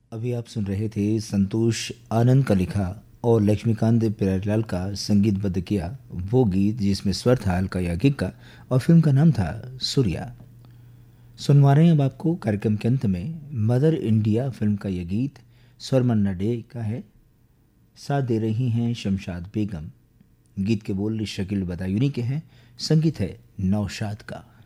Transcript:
अभी आप सुन रहे थे संतोष आनंद का लिखा और लक्ष्मीकांत प्यारेलाल का संगीतबद्ध किया वो गीत जिसमें स्वर था अलका याग्निक का और फिल्म का नाम था सूर्या। सुनवा रहे हैं अब आपको कार्यक्रम के अंत में मदर इंडिया फिल्म का यह गीत। स्वर मन्ना डे का है, साथ दे रही हैं शमशाद बेगम। गीत के बोल शकील बदायूनी के हैं, संगीत है नौशाद का।